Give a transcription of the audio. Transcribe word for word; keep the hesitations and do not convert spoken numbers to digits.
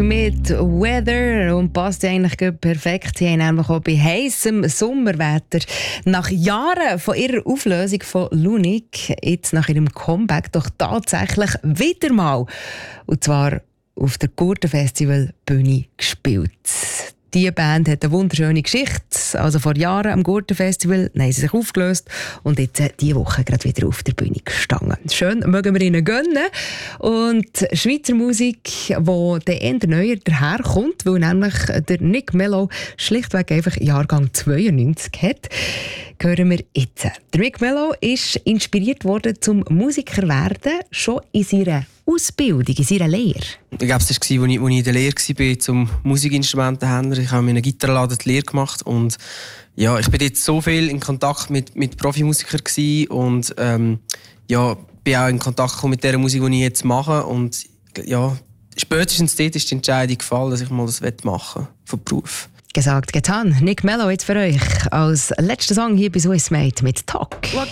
mit Weather und passt eigentlich perfekt. Sie haben nämlich auch bei heissem Sommerwetter nach Jahren von ihrer Auflösung von Lunik jetzt nach ihrem Comeback doch tatsächlich wieder mal, und zwar auf der Gurtenfestival-Bühne gespielt. Diese Band hat eine wunderschöne Geschichte. Also vor Jahren am Gurtenfestival haben sie sich aufgelöst und jetzt diese Woche gerade wieder auf der Bühne gestanden. Schön, mögen wir ihnen gönnen. Und Schweizer Musik, die dann eher neuer daherkommt, weil nämlich der Nick Mello schlichtweg einfach Jahrgang zweiundneunzig hat, hören wir jetzt. Der Nick Mello ist inspiriert worden zum Musiker werden, schon in seiner Ausbildung, in seiner Lehre. Ich glaube, das war, als ich, als ich in der Lehre war zum Musikinstrumentenhändler. Ich habe in einem Gitarrenladen die Lehre gemacht und ja, ich bin jetzt so viel in Kontakt mit, mit Profimusikern gewesen und ähm, ja, bin auch in Kontakt mit der Musik, die ich jetzt mache. Und ja, spätestens dort ist die Entscheidung gefallen, dass ich mal das machen will, vom Beruf. Gesagt, getan. Nick Mello jetzt für euch als letzter Song hier bei Swiss Made mit Talk.